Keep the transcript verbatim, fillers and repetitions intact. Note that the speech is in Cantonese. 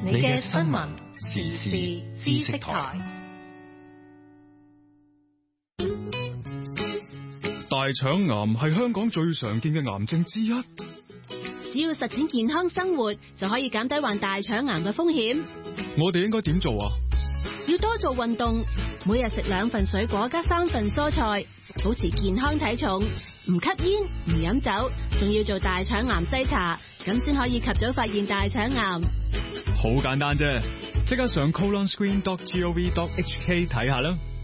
你嘅新聞時事知識台。 大腸癌係香港最常見嘅癌症之一。 只要實踐健康生活，就可以減低患大腸癌嘅風險。 我哋應該點做啊？ 要多做運動，每日食兩份水果加三份蔬菜，保持健康體重，唔吸煙唔飲酒，仲要做大腸癌篩查，咁先可以及早發現大腸癌。 好簡單啫，即刻上 colon screen dot gov dot hk 睇下啦。